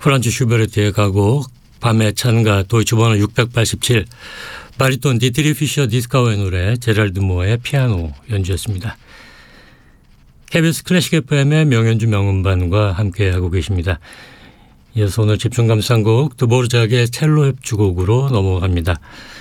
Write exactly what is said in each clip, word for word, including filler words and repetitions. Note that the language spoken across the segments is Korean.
프란츠 슈베르트의 가곡 밤의 찬가 도이치번호 육백팔십칠, 바리톤 디트리 피셔 디스카우의 노래, 제랄드 모어의 피아노 연주였습니다. 케이비에스 클래식 에프엠의 명연주 명음반과 함께하고 계십니다. 이어서 오늘 집중 감상곡 드보르작의 첼로 협주곡으로 넘어갑니다.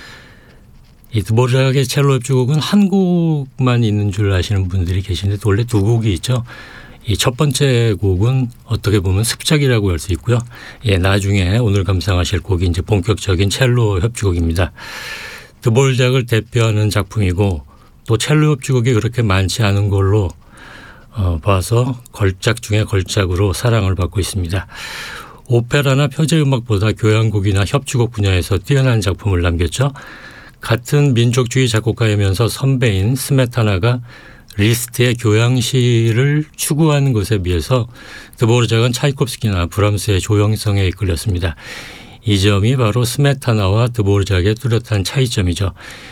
이 드보르작의 첼로 협주곡은 한 곡만 있는 줄 아시는 분들이 계신데 원래 두 곡이 있죠. 이 첫 번째 곡은 어떻게 보면 습작이라고 할 수 있고요. 예, 나중에 오늘 감상하실 곡이 이제 본격적인 첼로 협주곡입니다. 드보르작을 대표하는 작품이고 또 첼로 협주곡이 그렇게 많지 않은 걸로 어, 봐서 걸작 중에 걸작으로 사랑을 받고 있습니다. 오페라나 표제음악보다 교향곡이나 협주곡 분야에서 뛰어난 작품을 남겼죠. 같은 민족주의 작곡가이면서 선배인 스메타나가 리스트의 교향시를 추구하는 것에 비해서 드보르작은 차이콥스키나 브람스의 조형성에 이끌렸습니다. 이 점이 바로 스메타나와 드보르작의 뚜렷한 차이점이죠.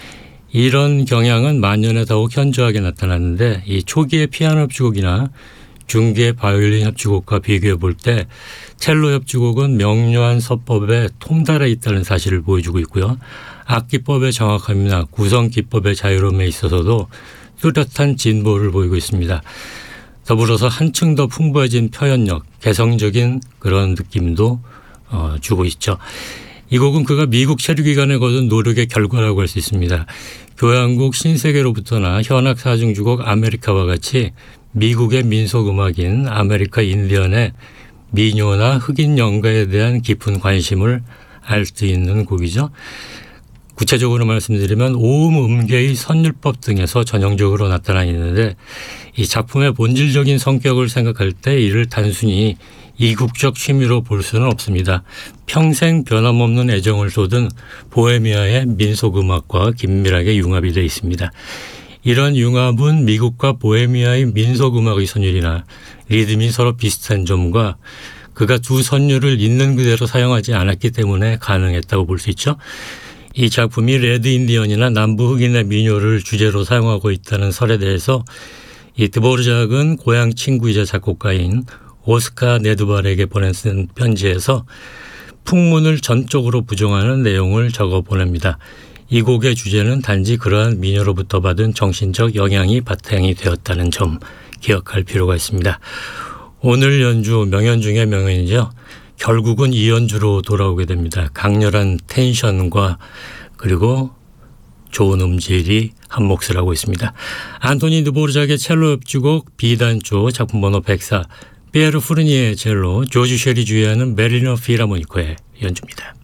이런 경향은 만년에 더욱 현저하게 나타났는데 이 초기의 피아노 협주곡이나 중기의 바이올린 협주곡과 비교해 볼 때 첼로 협주곡은 명료한 서법에 통달해 있다는 사실을 보여주고 있고요. 악기법의 정확함이나 구성 기법의 자유로움에 있어서도 뚜렷한 진보를 보이고 있습니다. 더불어서 한층 더 풍부해진 표현력, 개성적인 그런 느낌도 어, 주고 있죠. 이 곡은 그가 미국 체류 기간에 거둔 노력의 결과라고 할 수 있습니다. 교향곡 신세계로부터나 현악 사중주곡 아메리카와 같이 미국의 민속음악인 아메리카 인디언의 민요나 흑인 연가에 대한 깊은 관심을 알 수 있는 곡이죠. 구체적으로 말씀드리면 오음 음계의 선율법 등에서 전형적으로 나타나 있는데 이 작품의 본질적인 성격을 생각할 때 이를 단순히 이국적 취미로 볼 수는 없습니다. 평생 변함없는 애정을 쏟은 보헤미아의 민속음악과 긴밀하게 융합이 되어 있습니다. 이런 융합은 미국과 보헤미아의 민속음악의 선율이나 리듬이 서로 비슷한 점과 그가 두 선율을 있는 그대로 사용하지 않았기 때문에 가능했다고 볼 수 있죠. 이 작품이 레드 인디언이나 남부 흑인의 민요를 주제로 사용하고 있다는 설에 대해서 이 드보르작은 고향 친구이자 작곡가인 오스카 네두발에게 보낸 편지에서 풍문을 전적으로 부정하는 내용을 적어 보냅니다. 이 곡의 주제는 단지 그러한 민요로부터 받은 정신적 영향이 바탕이 되었다는 점 기억할 필요가 있습니다. 오늘 연주 명연 중의 명연이죠. 결국은 이 연주로 돌아오게 됩니다. 강렬한 텐션과 그리고 좋은 음질이 한 몫을 하고 있습니다. 안토니 드보르작의 첼로 협주곡 B단조 작품번호 백사, 피에르 푸르니의 첼로, 조지 쉐리 주의하는 베를리너 필하모니코의 연주입니다.